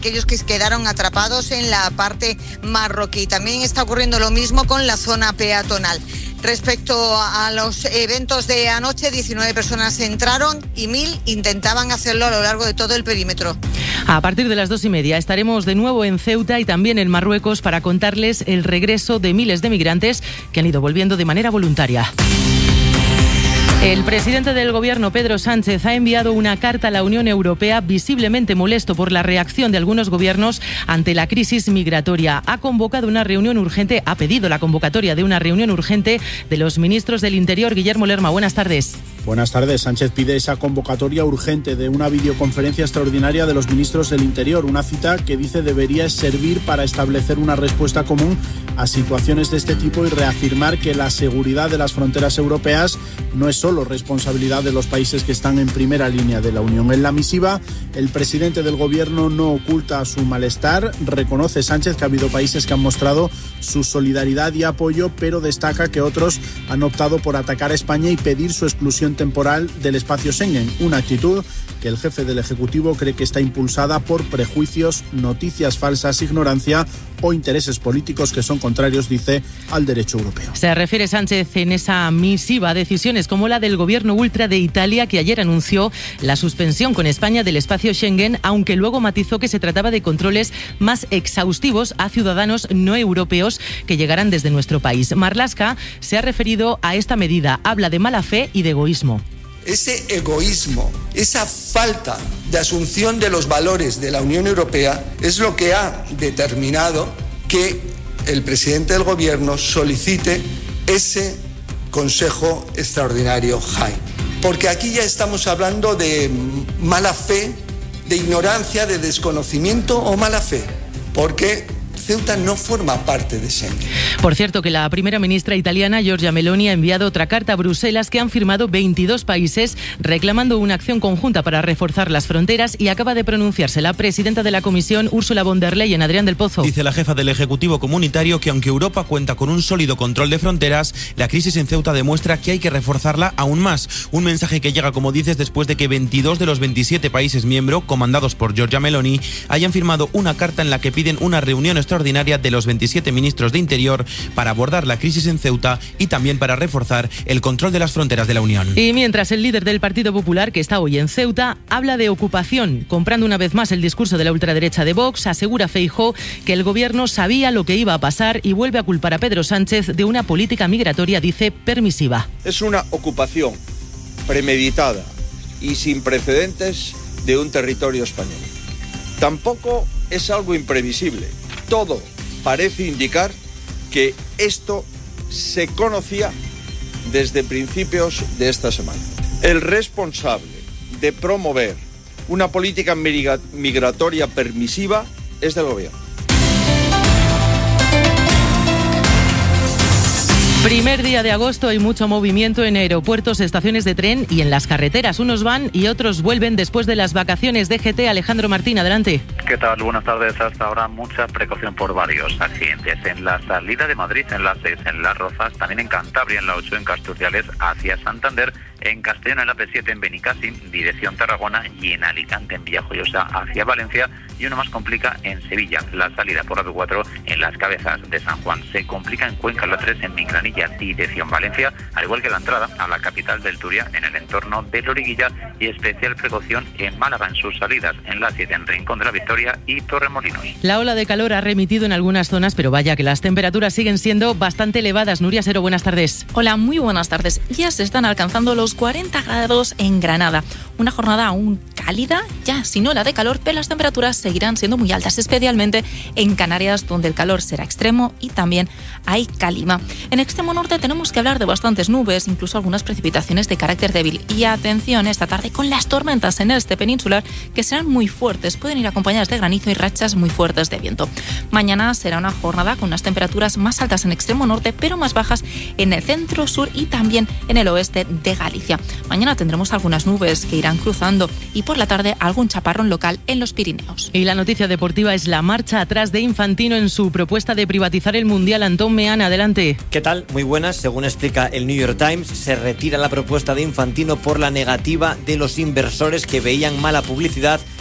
aquellos que quedaron atrapados en la parte marroquí. También está ocurriendo lo mismo con la zona peatonal. Respecto a los eventos de anoche, 19 personas entraron y 1.000 intentaban hacerlo a lo largo de todo el perímetro. A partir de las 2:30 estaremos de nuevo en Ceuta y también en Marruecos para contarles el regreso de miles de migrantes que han ido volviendo de manera voluntaria. El presidente del Gobierno, Pedro Sánchez, ha enviado una carta a la Unión Europea visiblemente molesto por la reacción de algunos gobiernos ante la crisis migratoria. Ha pedido la convocatoria de una reunión urgente de los ministros del Interior. Guillermo Lerma, buenas tardes. Buenas tardes. Sánchez pide esa convocatoria urgente de una videoconferencia extraordinaria de los ministros del Interior, una cita que dice debería servir para establecer una respuesta común a situaciones de este tipo y reafirmar que la seguridad de las fronteras europeas no es solo responsabilidad de los países que están en primera línea de la Unión. En la misiva, el presidente del Gobierno no oculta su malestar. Reconoce Sánchez que ha habido países que han mostrado su solidaridad y apoyo, pero destaca que otros han optado por atacar a España y pedir su exclusión temporal del espacio Schengen, una actitud que el jefe del Ejecutivo cree que está impulsada por prejuicios, noticias falsas, ignorancia o intereses políticos que son contrarios, dice, al derecho europeo. Se refiere Sánchez en esa misiva a decisiones como la del gobierno ultra de Italia, que ayer anunció la suspensión con España del espacio Schengen, aunque luego matizó que se trataba de controles más exhaustivos a ciudadanos no europeos que llegarán desde nuestro país. Marlaska se ha referido a esta medida, habla de mala fe y de egoísmo. Ese egoísmo, esa falta de asunción de los valores de la Unión Europea es lo que ha determinado que el presidente del Gobierno solicite ese Consejo Extraordinario JAI. Porque aquí ya estamos hablando de mala fe, de ignorancia, de desconocimiento o mala fe. Porque Ceuta no forma parte de Schengen. Por cierto, que la primera ministra italiana, Giorgia Meloni, ha enviado otra carta a Bruselas que han firmado 22 países reclamando una acción conjunta para reforzar las fronteras, y acaba de pronunciarse la presidenta de la Comisión, Ursula von der Leyen. Adrián del Pozo. Dice la jefa del Ejecutivo Comunitario que aunque Europa cuenta con un sólido control de fronteras, la crisis en Ceuta demuestra que hay que reforzarla aún más. Un mensaje que llega, como dices, después de que 22 de los 27 países miembros, comandados por Giorgia Meloni, hayan firmado una carta en la que piden una reunión extraordinaria de los 27 ministros de Interior para abordar la crisis en Ceuta y también para reforzar el control de las fronteras de la Unión. Y mientras, el líder del Partido Popular, que está hoy en Ceuta, habla de ocupación, comprando una vez más el discurso de la ultraderecha de Vox. Asegura Feijóo que el gobierno sabía lo que iba a pasar y vuelve a culpar a Pedro Sánchez de una política migratoria, dice, permisiva. Es una ocupación premeditada y sin precedentes de un territorio español. Tampoco es algo imprevisible. Todo parece indicar que esto se conocía desde principios de esta semana. El responsable de promover una política migratoria permisiva es del gobierno. Primer día de agosto, hay mucho movimiento en aeropuertos, estaciones de tren y en las carreteras. Unos van y otros vuelven después de las vacaciones. DGT, Alejandro Martín, adelante. ¿Qué tal? Buenas tardes. Hasta ahora mucha precaución por varios accidentes. En la salida de Madrid, en la 6, en Las Rozas, también en Cantabria, en la 8, en Casturciales, hacia Santander, en Castellón, en la P7, en Benicàssim, dirección Tarragona, y en Alicante, en Villajoyosa, hacia Valencia, y uno más complica en Sevilla. La salida por la P4 en Las Cabezas de San Juan. Se complica en Cuenca, en la 3, en Minglanilla, dirección Valencia, al igual que la entrada a la capital del Turia, en el entorno de Loriguilla, y especial precaución en Málaga, en sus salidas, en la 7, en Rincón de la Victoria y Torremolinos. La ola de calor ha remitido en algunas zonas, pero vaya que las temperaturas siguen siendo bastante elevadas. Nuria Sero, buenas tardes. Hola, muy buenas tardes. Ya se están alcanzando los 40 grados en Granada. Una jornada aún cálida, ya sin ola de calor, pero las temperaturas seguirán siendo muy altas, especialmente en Canarias, donde el calor será extremo y también hay calima. En extremo norte tenemos que hablar de bastantes nubes, incluso algunas precipitaciones de carácter débil. Y atención esta tarde con las tormentas en este peninsular, que serán muy fuertes, pueden ir acompañadas de granizo y rachas muy fuertes de viento. Mañana será una jornada con unas temperaturas más altas en extremo norte, pero más bajas en el centro, sur y también en el oeste de Galicia. Mañana tendremos algunas nubes que irán cruzando y por la tarde algún chaparrón local en los Pirineos. Y la noticia deportiva es la marcha atrás de Infantino en su propuesta de privatizar el Mundial. Antón Meana, adelante. ¿Qué tal? Muy buenas. Según explica el New York Times, se retira la propuesta de Infantino por la negativa de los inversores que veían mala publicidad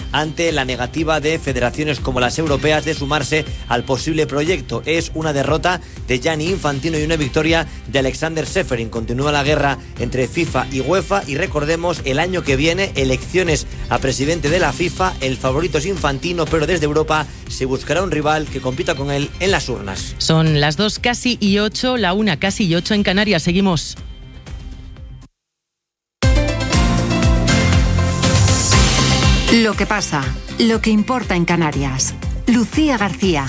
ante la negativa de federaciones como las europeas de sumarse al posible proyecto. Es una derrota de Gianni Infantino y una victoria de Alexander Seferin. Continúa la guerra entre FIFA y UEFA y recordemos, el año que viene elecciones a presidente de la FIFA. El favorito es Infantino, pero desde Europa se buscará un rival que compita con él en las urnas. Son las 2 casi y 8, la 1 casi y 8 en Canarias. Seguimos. Lo que pasa, lo que importa en Canarias. Lucía García.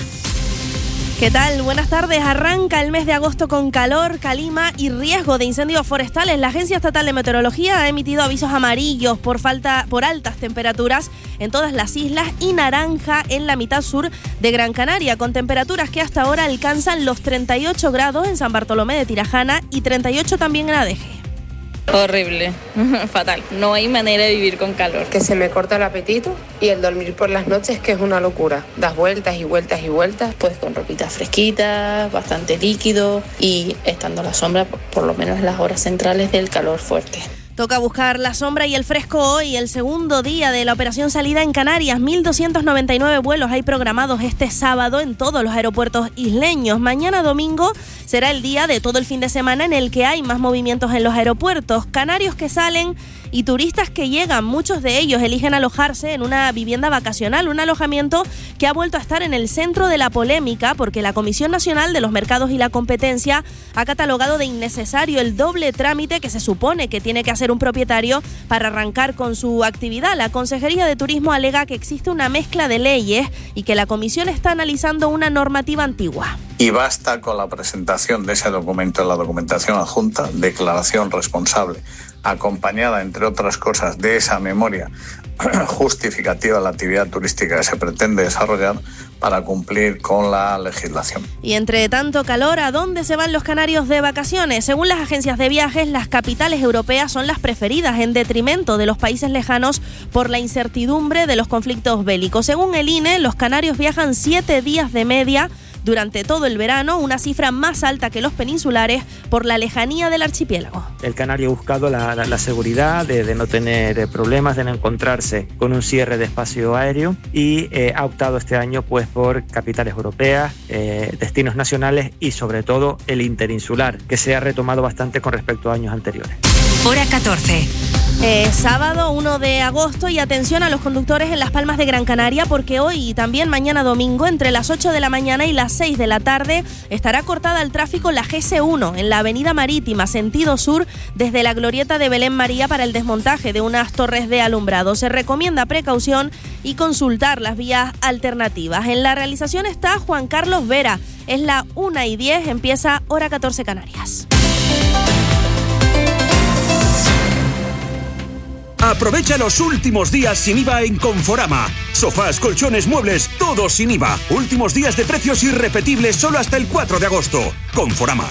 ¿Qué tal? Buenas tardes. Arranca el mes de agosto con calor, calima y riesgo de incendios forestales. La Agencia Estatal de Meteorología ha emitido avisos amarillos por altas temperaturas en todas las islas y naranja en la mitad sur de Gran Canaria, con temperaturas que hasta ahora alcanzan los 38 grados en San Bartolomé de Tirajana y 38 también en Adeje. Horrible, fatal. No hay manera de vivir con calor. Que se me corta el apetito y el dormir por las noches, que es una locura. Das vueltas y vueltas y vueltas. Pues con ropita fresquita, bastante líquido y estando a la sombra por lo menos en las horas centrales del calor fuerte. Toca buscar la sombra y el fresco hoy, el segundo día de la operación salida en Canarias. 1.299 vuelos hay programados este sábado en todos los aeropuertos isleños. Mañana domingo será el día de todo el fin de semana en el que hay más movimientos en los aeropuertos. Canarios que salen y turistas que llegan, muchos de ellos eligen alojarse en una vivienda vacacional, un alojamiento que ha vuelto a estar en el centro de la polémica porque la Comisión Nacional de los Mercados y la Competencia ha catalogado de innecesario el doble trámite que se supone que tiene que hacer un propietario para arrancar con su actividad. La Consejería de Turismo alega que existe una mezcla de leyes y que la Comisión está analizando una normativa antigua. Y basta con la presentación de ese documento en la documentación adjunta, declaración responsable, acompañada, entre otras cosas, de esa memoria justificativa de la actividad turística que se pretende desarrollar para cumplir con la legislación. Y entre tanto calor, ¿a dónde se van los canarios de vacaciones? Según las agencias de viajes, las capitales europeas son las preferidas en detrimento de los países lejanos por la incertidumbre de los conflictos bélicos. Según el INE, los canarios viajan 7 días de media durante todo el verano, una cifra más alta que los peninsulares por la lejanía del archipiélago. El canario ha buscado la seguridad de no tener problemas, de no encontrarse con un cierre de espacio aéreo y ha optado este año pues por capitales europeas, destinos nacionales y sobre todo el interinsular, que se ha retomado bastante con respecto a años anteriores. Hora 14. Sábado 1 de agosto y atención a los conductores en Las Palmas de Gran Canaria porque hoy y también mañana domingo entre las 8 de la mañana y las 6 de la tarde estará cortada el tráfico la GS1 en la avenida Marítima sentido sur desde la glorieta de Belén María para el desmontaje de unas torres de alumbrado. Se recomienda precaución y consultar las vías alternativas. En la realización está Juan Carlos Vera. Es la 1:10, empieza Hora 14 Canarias. Aprovecha los últimos días sin IVA en Conforama. Sofás, colchones, muebles, todos sin IVA. Últimos días de precios irrepetibles solo hasta el 4 de agosto. Conforama.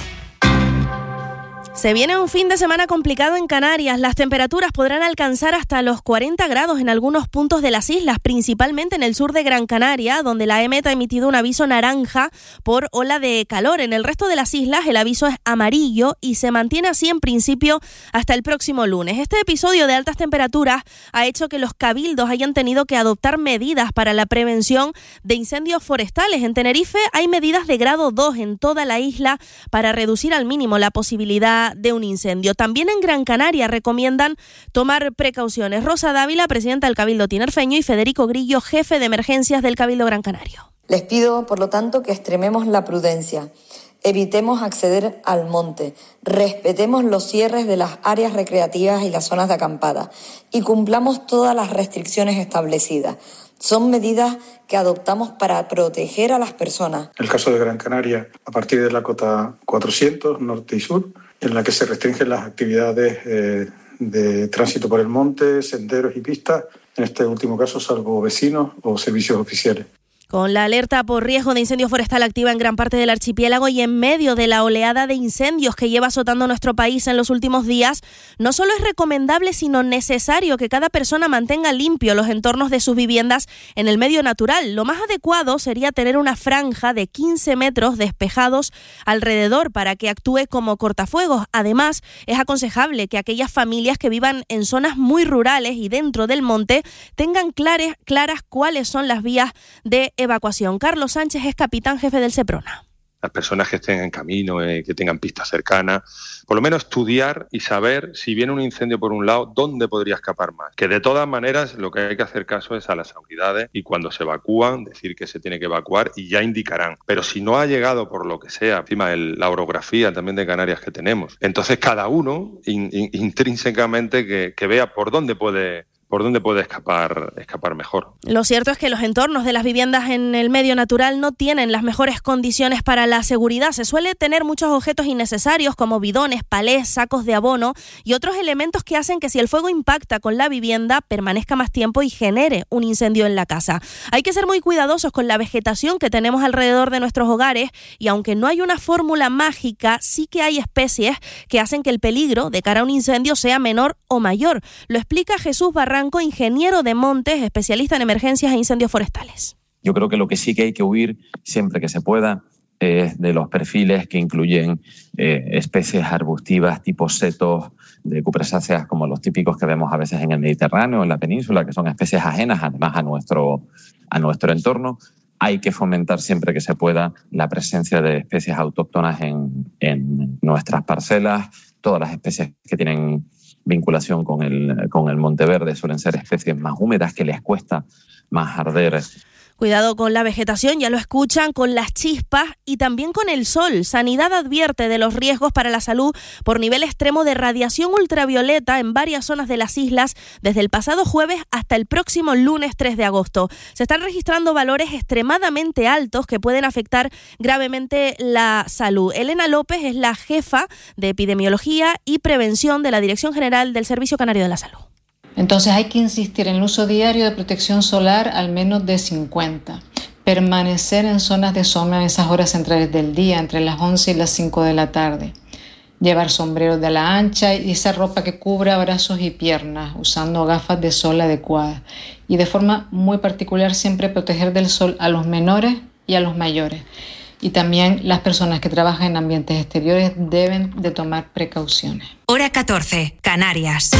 Se viene un fin de semana complicado en Canarias. Las temperaturas podrán alcanzar hasta los 40 grados en algunos puntos de las islas, principalmente en el sur de Gran Canaria, donde la EMET ha emitido un aviso naranja por ola de calor. En el resto de las islas el aviso es amarillo y se mantiene así en principio hasta el próximo lunes. Este episodio de altas temperaturas ha hecho que los cabildos hayan tenido que adoptar medidas para la prevención de incendios forestales. En Tenerife hay medidas de grado 2 en toda la isla para reducir al mínimo la posibilidad de un incendio. También en Gran Canaria recomiendan tomar precauciones. Rosa Dávila, presidenta del Cabildo tinerfeño, y Federico Grillo, jefe de emergencias del Cabildo Gran Canario. Les pido, por lo tanto, que extrememos la prudencia, evitemos acceder al monte, respetemos los cierres de las áreas recreativas y las zonas de acampada y cumplamos todas las restricciones establecidas. Son medidas que adoptamos para proteger a las personas. En el caso de Gran Canaria, a partir de la cota 400, norte y sur, en la que se restringen las actividades de tránsito por el monte, senderos y pistas, en este último caso salvo vecinos o servicios oficiales. Con la alerta por riesgo de incendio forestal activa en gran parte del archipiélago y en medio de la oleada de incendios que lleva azotando nuestro país en los últimos días, no solo es recomendable, sino necesario que cada persona mantenga limpio los entornos de sus viviendas en el medio natural. Lo más adecuado sería tener una franja de 15 metros despejados alrededor para que actúe como cortafuegos. Además, es aconsejable que aquellas familias que vivan en zonas muy rurales y dentro del monte tengan claras cuáles son las vías de evacuación. Carlos Sánchez es capitán jefe del Seprona. Las personas que estén en camino, que tengan pistas cercanas, por lo menos estudiar y saber si viene un incendio por un lado, dónde podría escapar más. Que de todas maneras lo que hay que hacer caso es a las autoridades y cuando se evacúan, decir que se tiene que evacuar y ya indicarán. Pero si no ha llegado por lo que sea, encima de la orografía también de Canarias que tenemos, entonces cada uno intrínsecamente que vea por dónde puede escapar mejor. Lo cierto es que los entornos de las viviendas en el medio natural no tienen las mejores condiciones para la seguridad. Se suele tener muchos objetos innecesarios como bidones, palés, sacos de abono y otros elementos que hacen que si el fuego impacta con la vivienda permanezca más tiempo y genere un incendio en la casa. Hay que ser muy cuidadosos con la vegetación que tenemos alrededor de nuestros hogares y aunque no hay una fórmula mágica, sí que hay especies que hacen que el peligro de cara a un incendio sea menor o mayor. Lo explica Jesús Barranco, ingeniero de montes, especialista en emergencias e incendios forestales. Yo creo que lo que sí que hay que huir siempre que se pueda es de los perfiles que incluyen especies arbustivas tipo setos de cupresáceas como los típicos que vemos a veces en el Mediterráneo, en la península, que son especies ajenas además a nuestro entorno. Hay que fomentar siempre que se pueda la presencia de especies autóctonas en nuestras parcelas. Todas las especies que tienen vinculación con el Monteverde suelen ser especies más húmedas que les cuesta más arder. Cuidado con la vegetación, ya lo escuchan, con las chispas y también con el sol. Sanidad advierte de los riesgos para la salud por nivel extremo de radiación ultravioleta en varias zonas de las islas desde el pasado jueves hasta el próximo lunes 3 de agosto. Se están registrando valores extremadamente altos que pueden afectar gravemente la salud. Elena López es la jefa de Epidemiología y Prevención de la Dirección General del Servicio Canario de la Salud. Entonces hay que insistir en el uso diario de protección solar al menos de 50. Permanecer en zonas de sombra en esas horas centrales del día, entre las 11 y las 5 de la tarde. Llevar sombreros de ala ancha y esa ropa que cubra brazos y piernas, usando gafas de sol adecuadas. Y de forma muy particular siempre proteger del sol a los menores y a los mayores. Y también las personas que trabajan en ambientes exteriores deben de tomar precauciones. Hora 14, Canarias.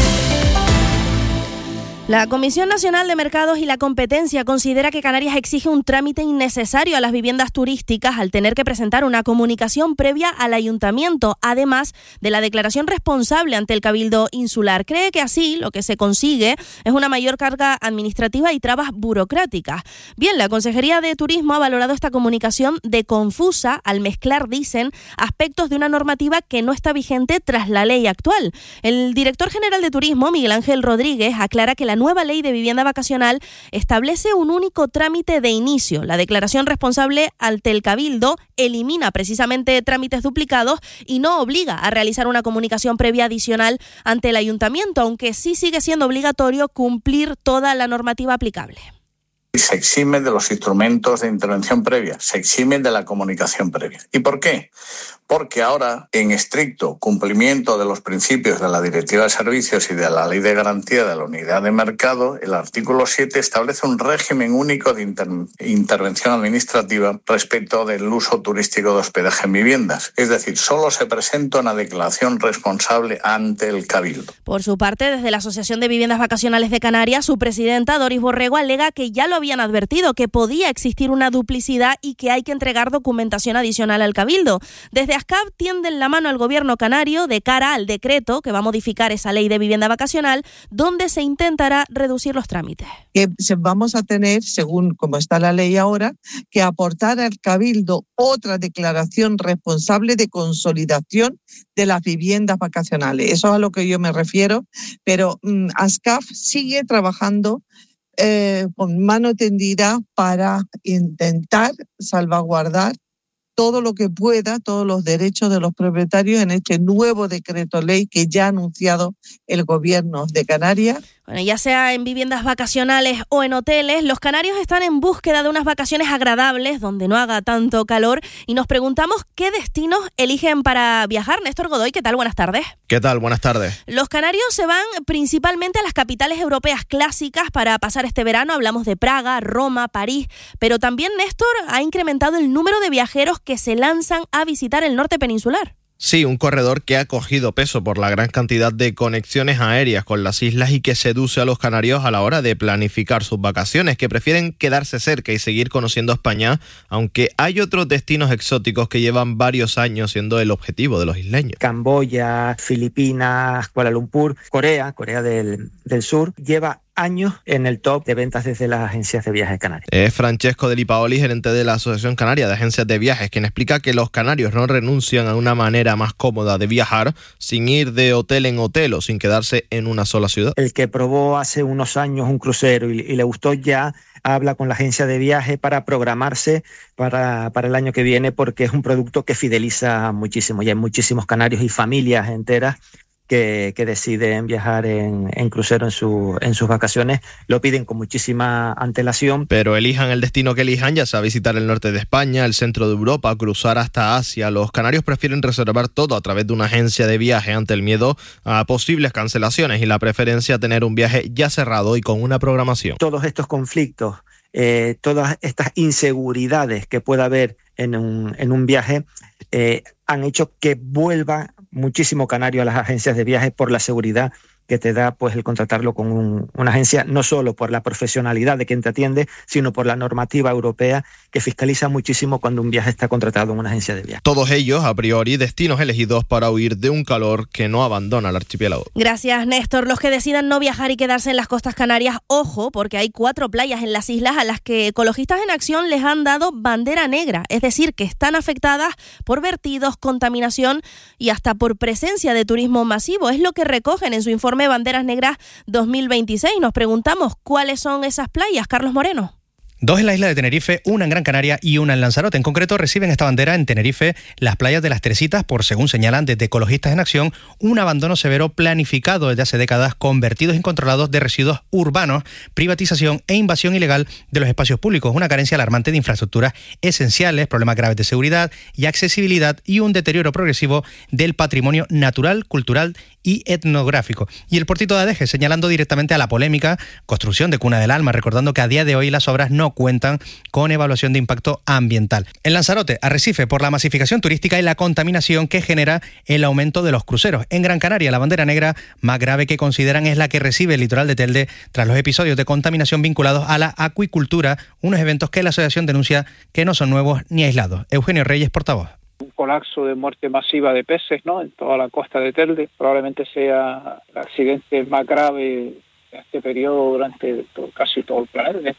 La Comisión Nacional de Mercados y la Competencia considera que Canarias exige un trámite innecesario a las viviendas turísticas al tener que presentar una comunicación previa al ayuntamiento, además de la declaración responsable ante el Cabildo Insular. Cree que así lo que se consigue es una mayor carga administrativa y trabas burocráticas. Bien, la Consejería de Turismo ha valorado esta comunicación de confusa al mezclar, dicen, aspectos de una normativa que no está vigente tras la ley actual. El director general de Turismo, Miguel Ángel Rodríguez, aclara que la nueva ley de vivienda vacacional establece un único trámite de inicio. La declaración responsable ante el Cabildo elimina precisamente trámites duplicados y no obliga a realizar una comunicación previa adicional ante el ayuntamiento, aunque sí sigue siendo obligatorio cumplir toda la normativa aplicable. Se exime de los instrumentos de intervención previa, se exime de la comunicación previa. ¿Y por qué? Porque ahora, en estricto cumplimiento de los principios de la Directiva de Servicios y de la Ley de Garantía de la Unidad de Mercado, el artículo 7 establece un régimen único de intervención administrativa respecto del uso turístico de hospedaje en viviendas. Es decir, solo se presenta una declaración responsable ante el Cabildo. Por su parte, desde la Asociación de Viviendas Vacacionales de Canarias, su presidenta, Doris Borrego, alega que ya lo habían advertido, que podía existir una duplicidad y que hay que entregar documentación adicional al Cabildo. Desde ASCAP tienden la mano al gobierno canario de cara al decreto que va a modificar esa ley de vivienda vacacional, donde se intentará reducir los trámites. Que vamos a tener, según como está la ley ahora, que aportar al Cabildo otra declaración responsable de consolidación de las viviendas vacacionales. Eso es a lo que yo me refiero, pero ASCAP sigue trabajando con mano tendida para intentar salvaguardar todo lo que pueda, todos los derechos de los propietarios en este nuevo decreto ley que ya ha anunciado el Gobierno de Canarias. Bueno, ya sea en viviendas vacacionales o en hoteles, los canarios están en búsqueda de unas vacaciones agradables donde no haga tanto calor y nos preguntamos qué destinos eligen para viajar. Néstor Godoy, ¿qué tal? Buenas tardes. ¿Qué tal? Buenas tardes. Los canarios se van principalmente a las capitales europeas clásicas para pasar este verano. Hablamos de Praga, Roma, París, pero también Néstor ha incrementado el número de viajeros que se lanzan a visitar el norte peninsular. Sí, un corredor que ha cogido peso por la gran cantidad de conexiones aéreas con las islas y que seduce a los canarios a la hora de planificar sus vacaciones, que prefieren quedarse cerca y seguir conociendo España, aunque hay otros destinos exóticos que llevan varios años siendo el objetivo de los isleños. Camboya, Filipinas, Kuala Lumpur, Corea del Sur, lleva años en el top de ventas desde las agencias de viajes canarias. Es Francesco de Lipaoli, gerente de la Asociación Canaria de Agencias de Viajes, quien explica que los canarios no renuncian a una manera más cómoda de viajar sin ir de hotel en hotel o sin quedarse en una sola ciudad. El que probó hace unos años un crucero y le gustó ya habla con la agencia de viaje para programarse para el año que viene, porque es un producto que fideliza muchísimo. Ya hay muchísimos canarios y familias enteras que deciden viajar en crucero en sus vacaciones, lo piden con muchísima antelación. Pero elijan el destino que elijan, ya sea visitar el norte de España, el centro de Europa, cruzar hasta Asia, los canarios prefieren reservar todo a través de una agencia de viaje ante el miedo a posibles cancelaciones y la preferencia a tener un viaje ya cerrado y con una programación. Todos estos conflictos, todas estas inseguridades que pueda haber en un viaje han hecho que vuelva muchísimo canario a las agencias de viajes por la seguridad que te da pues el contratarlo con una agencia, no solo por la profesionalidad de quien te atiende, sino por la normativa europea que fiscaliza muchísimo cuando un viaje está contratado en una agencia de viajes. Todos ellos, a priori, destinos elegidos para huir de un calor que no abandona el archipiélago. Gracias, Néstor. Los que decidan no viajar y quedarse en las costas canarias, ojo, porque hay 4 playas en las islas a las que Ecologistas en Acción les han dado bandera negra, es decir, que están afectadas por vertidos, contaminación y hasta por presencia de turismo masivo. Es lo que recogen en su informe Banderas Negras 2026. Nos preguntamos cuáles son esas playas. Carlos Moreno. 2 en la isla de Tenerife, una en Gran Canaria y una en Lanzarote. En concreto, reciben esta bandera en Tenerife las playas de Las Teresitas por, según señalan desde Ecologistas en Acción, un abandono severo planificado desde hace décadas con vertidos incontrolados de residuos urbanos, privatización e invasión ilegal de los espacios públicos, una carencia alarmante de infraestructuras esenciales, problemas graves de seguridad y accesibilidad y un deterioro progresivo del patrimonio natural, cultural y etnográfico. Y el Portito de Adeje, señalando directamente a la polémica construcción de Cuna del Alma, recordando que a día de hoy las obras no cuentan con evaluación de impacto ambiental. En Lanzarote, Arrecife, por la masificación turística y la contaminación que genera el aumento de los cruceros. En Gran Canaria, la bandera negra más grave que consideran es la que recibe el litoral de Telde tras los episodios de contaminación vinculados a la acuicultura, unos eventos que la asociación denuncia que no son nuevos ni aislados. Eugenio Reyes, portavoz. Un colapso de muerte masiva de peces, ¿no?, en toda la costa de Telde. Probablemente sea el accidente más grave de este periodo durante casi todo el planeta.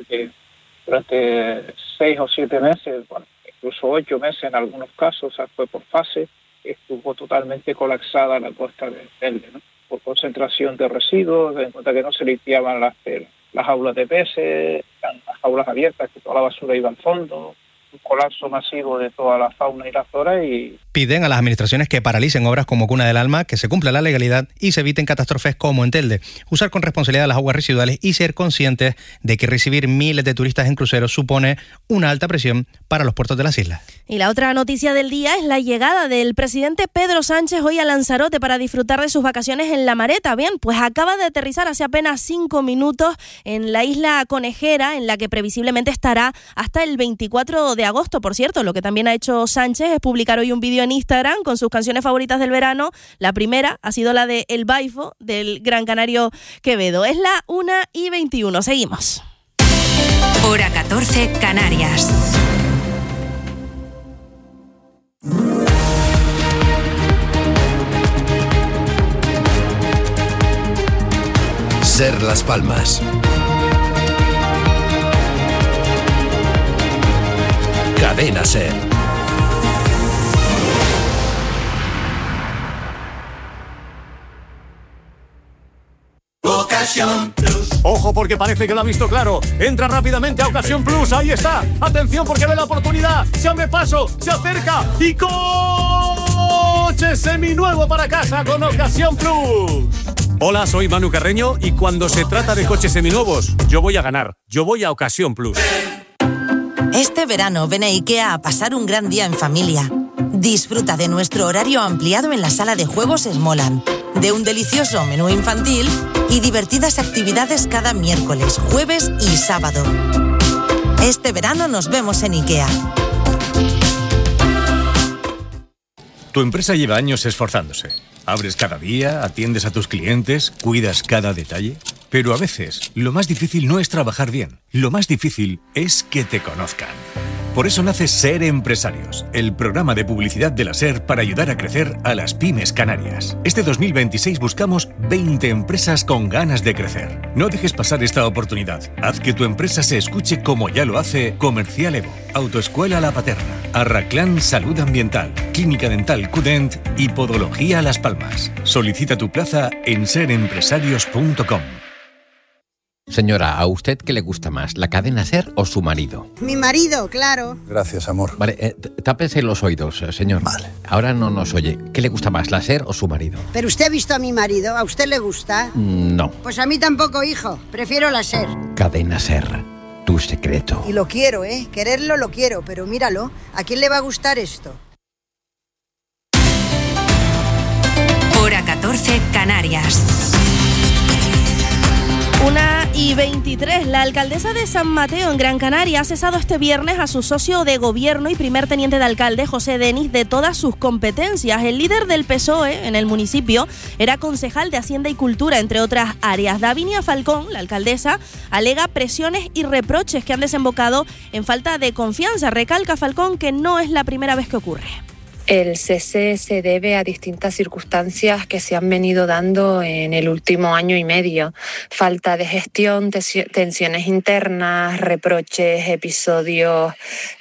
Durante 6 o 7 meses, bueno, incluso 8 meses en algunos casos, o sea, fue por fase, estuvo totalmente colapsada la costa de Telde, ¿no?, por concentración de residuos, en cuenta que no se limpiaban las jaulas de peces, las jaulas abiertas, que toda la basura iba al fondo. Un colapso masivo de toda la fauna y la flora y... Piden a las administraciones que paralicen obras como Cuna del Alma, que se cumpla la legalidad y se eviten catástrofes como en Telde. Usar con responsabilidad las aguas residuales y ser conscientes de que recibir miles de turistas en cruceros supone una alta presión para los puertos de las islas. Y la otra noticia del día es la llegada del presidente Pedro Sánchez hoy a Lanzarote para disfrutar de sus vacaciones en La Mareta. Bien, pues acaba de aterrizar hace apenas 5 minutos en la isla Conejera, en la que previsiblemente estará hasta el 24 de agosto. Por cierto, lo que también ha hecho Sánchez es publicar hoy un vídeo en Instagram con sus canciones favoritas del verano. La primera ha sido la de El Baifo, del gran canario Quevedo. Es la 1:21. Seguimos. Hora 14, Canarias. Ser Las Palmas. Cadena Ser. Boca Ocasión Plus. Ojo, porque parece que lo ha visto claro. Entra rápidamente a Ocasión Plus. Ahí está. Atención, porque ve la oportunidad. Se abre paso, se acerca y coche seminuevo para casa con Ocasión Plus. Hola, soy Manu Carreño y cuando se trata de coches seminuevos, yo voy a ganar. Yo voy a Ocasión Plus. Este verano ven a IKEA a pasar un gran día en familia. Disfruta de nuestro horario ampliado en la sala de juegos Smoland, de un delicioso menú infantil y divertidas actividades cada miércoles, jueves y sábado. Este verano nos vemos en IKEA. Tu empresa lleva años esforzándose. Abres cada día, atiendes a tus clientes, cuidas cada detalle. Pero a veces, lo más difícil no es trabajar bien. Lo más difícil es que te conozcan. Por eso nace Ser Empresarios, el programa de publicidad de la SER para ayudar a crecer a las pymes canarias. Este 2026 buscamos 20 empresas con ganas de crecer. No dejes pasar esta oportunidad. Haz que tu empresa se escuche como ya lo hace Comercial Evo, Autoescuela La Paterna, Arraclán Salud Ambiental, Clínica Dental Cudent y Podología Las Palmas. Solicita tu plaza en serempresarios.com. Señora, ¿a usted qué le gusta más, la cadena SER o su marido? Mi marido, claro. Gracias, amor. Vale, tápese los oídos, señor. Vale. Ahora no nos oye. ¿Qué le gusta más, la SER o su marido? ¿Pero usted ha visto a mi marido? ¿A usted le gusta? No. Pues a mí tampoco, hijo. Prefiero la SER. Cadena SER, tu secreto. Y lo quiero, ¿eh? Quererlo lo quiero, pero míralo. ¿A quién le va a gustar esto? Hora 14, Canarias. 1:23. La alcaldesa de San Mateo, en Gran Canaria, ha cesado este viernes a su socio de gobierno y primer teniente de alcalde, José Denis, de todas sus competencias. El líder del PSOE en el municipio era concejal de Hacienda y Cultura, entre otras áreas. Davinia Falcón, la alcaldesa, alega presiones y reproches que han desembocado en falta de confianza. Recalca Falcón que no es la primera vez que ocurre. El cese se debe a distintas circunstancias que se han venido dando en el último año y medio. Falta de gestión, tensiones internas, reproches, episodios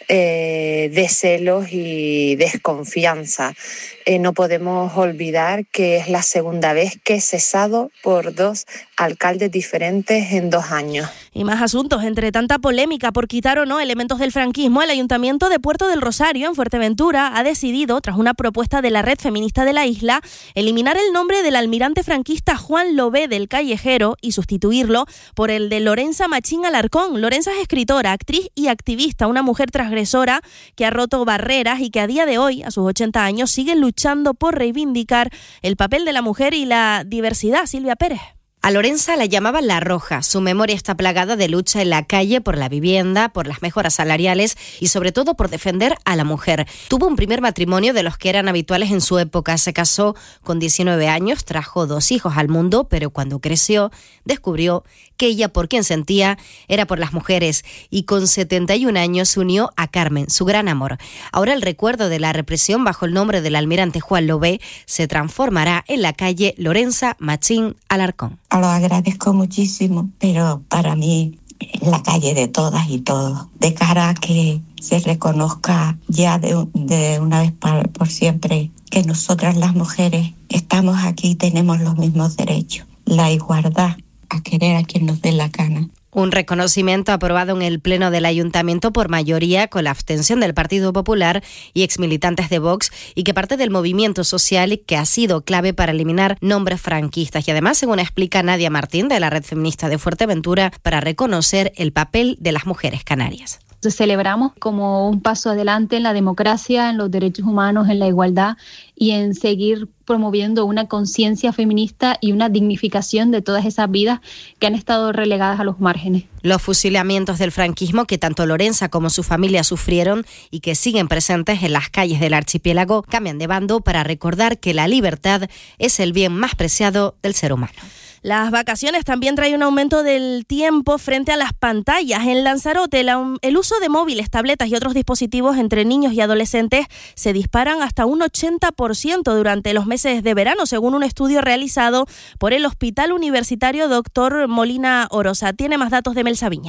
de celos y desconfianza. No podemos olvidar que es la segunda vez que he cesado por 2 alcaldes diferentes en 2 años. Y más asuntos. Entre tanta polémica por quitar o no elementos del franquismo, el Ayuntamiento de Puerto del Rosario, en Fuerteventura, ha decidido, tras una propuesta de la Red Feminista de la isla, eliminar el nombre del almirante franquista Juan Lobé del Callejero y sustituirlo por el de Lorenza Machín Alarcón. Lorenza es escritora, actriz y activista, una mujer transgresora que ha roto barreras y que a día de hoy, a sus 80 años, sigue luchando por reivindicar el papel de la mujer y la diversidad. Silvia Pérez. A Lorenza la llamaban La Roja. Su memoria está plagada de lucha en la calle por la vivienda, por las mejoras salariales y sobre todo por defender a la mujer. Tuvo un primer matrimonio de los que eran habituales en su época. Se casó con 19 años, trajo 2 hijos al mundo, pero cuando creció descubrió que ella por quien sentía era por las mujeres y con 71 años se unió a Carmen, su gran amor. Ahora el recuerdo de la represión bajo el nombre del almirante Juan Lobé se transformará en la calle Lorenza Machín Alarcón. Lo agradezco muchísimo, pero para mí es la calle de todas y todos, de cara a que se reconozca ya de una vez por siempre que nosotras las mujeres estamos aquí y tenemos los mismos derechos, la igualdad, a querer a quien nos dé la gana. Un reconocimiento aprobado en el Pleno del Ayuntamiento por mayoría con la abstención del Partido Popular y exmilitantes de Vox y que parte del movimiento social que ha sido clave para eliminar nombres franquistas y además, según explica Nadia Martín de la Red Feminista de Fuerteventura, para reconocer el papel de las mujeres canarias. Celebramos como un paso adelante en la democracia, en los derechos humanos, en la igualdad y en seguir promoviendo una conciencia feminista y una dignificación de todas esas vidas que han estado relegadas a los márgenes. Los fusilamientos del franquismo que tanto Lorenza como su familia sufrieron y que siguen presentes en las calles del archipiélago cambian de bando para recordar que la libertad es el bien más preciado del ser humano. Las vacaciones también traen un aumento del tiempo frente a las pantallas. En Lanzarote, el uso de móviles, tabletas y otros dispositivos entre niños y adolescentes se disparan hasta un 80% durante los meses de verano, según un estudio realizado por el Hospital Universitario Dr. Molina Orosa. Tiene más datos de Mel Sabiña.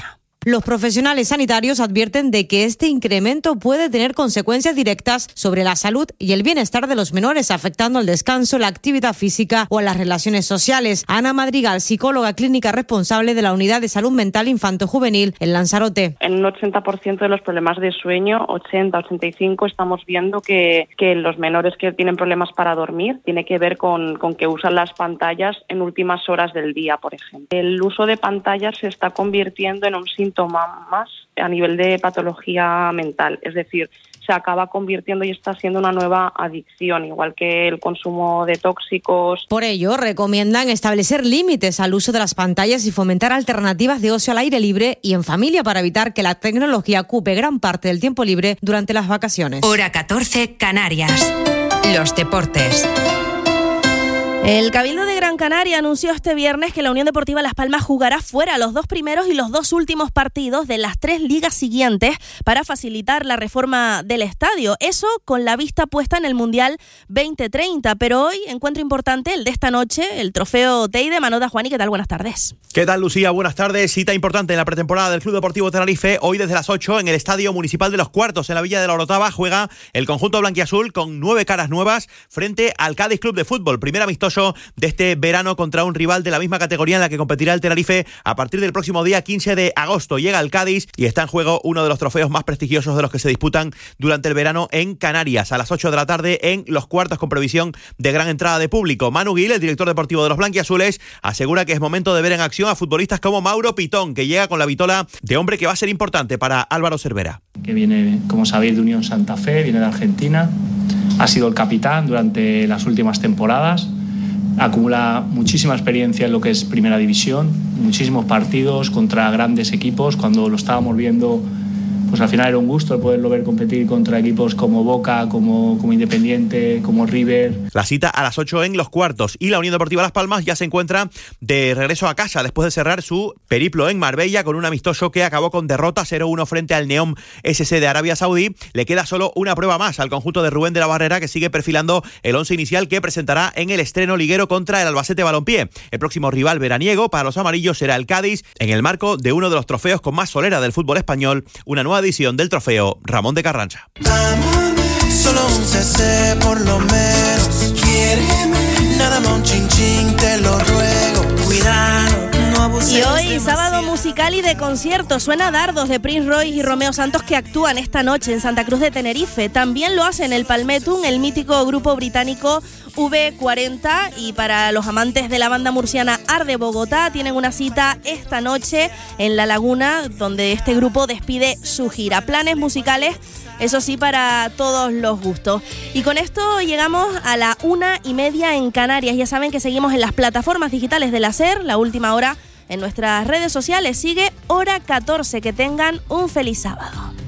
Los profesionales sanitarios advierten de que este incremento puede tener consecuencias directas sobre la salud y el bienestar de los menores, afectando al descanso, la actividad física o a las relaciones sociales. Ana Madrigal, psicóloga clínica responsable de la Unidad de Salud Mental Infanto-Juvenil en Lanzarote. En un 80% de los problemas de sueño, 80-85%, estamos viendo que los menores que tienen problemas para dormir tiene que ver con que usan las pantallas en últimas horas del día, por ejemplo. El uso de pantallas se está convirtiendo en un síntoma más a nivel de patología mental, es decir, se acaba convirtiendo y está siendo una nueva adicción, igual que el consumo de tóxicos. Por ello, recomiendan establecer límites al uso de las pantallas y fomentar alternativas de ocio al aire libre y en familia para evitar que la tecnología ocupe gran parte del tiempo libre durante las vacaciones. Hora 14, Canarias. Los deportes. El Cabildo de Gran Canaria anunció este viernes que la Unión Deportiva Las Palmas jugará fuera los 2 primeros y los 2 últimos partidos de las 3 ligas siguientes para facilitar la reforma del estadio. Eso con la vista puesta en el Mundial 2030. Pero hoy, encuentro importante, el de esta noche, el trofeo Teide. Manota, Juani, ¿qué tal? Buenas tardes. ¿Qué tal, Lucía? Buenas tardes. Cita importante en la pretemporada del Club Deportivo Tenerife. Hoy desde las 8 en el Estadio Municipal de los Cuartos, en la Villa de la Orotava, juega el conjunto blanquiazul con 9 caras nuevas frente al Cádiz Club de Fútbol. Primer amistoso de este verano contra un rival de la misma categoría en la que competirá el Tenerife a partir del próximo día 15 de agosto. Llega el Cádiz y está en juego uno de los trofeos más prestigiosos de los que se disputan durante el verano en Canarias. A las 8 de la tarde en los Cuartos, con previsión de gran entrada de público. Manu Gil, el director deportivo de los blanquiazules, asegura que es momento de ver en acción a futbolistas como Mauro Pitón, que llega con la vitola de hombre que va a ser importante para Álvaro Cervera. Que viene, como sabéis, de Unión Santa Fe, viene de Argentina, ha sido el capitán durante las últimas temporadas. Acumula muchísima experiencia en lo que es primera división, muchísimos partidos contra grandes equipos. Cuando lo estábamos viendo, pues al final era un gusto el poderlo ver competir contra equipos como Boca, como Independiente, como River. La cita a las 8 en los Cuartos, y la Unión Deportiva Las Palmas ya se encuentra de regreso a casa después de cerrar su periplo en Marbella con un amistoso que acabó con derrota 0-1 frente al Neom SC de Arabia Saudí. Le queda solo una prueba más al conjunto de Rubén de la Barrera, que sigue perfilando el 11 inicial que presentará en el estreno liguero contra el Albacete Balompié. El próximo rival veraniego para los amarillos será el Cádiz, en el marco de uno de los trofeos con más solera del fútbol español, una nueva edición del trofeo Ramón de Carranza. Solo un CC por lo menos. Quiéreme, nada más un chin chin, te lo ruego. Cuidado, no abuses. Y hoy, sábado musical y de concierto, suena Dardos de Prince Royce y Romeo Santos, que actúan esta noche en Santa Cruz de Tenerife. También lo hacen el Palmettum, el mítico grupo británico V40, y para los amantes de la banda murciana Arde Bogotá tienen una cita esta noche en La Laguna, donde este grupo despide su gira. Planes musicales, eso sí, para todos los gustos. Y con esto llegamos a la 1:30 en Canarias. Ya saben que seguimos en las plataformas digitales de la SER, La Última Hora en nuestras redes sociales. Sigue Hora 14. Que tengan un feliz sábado.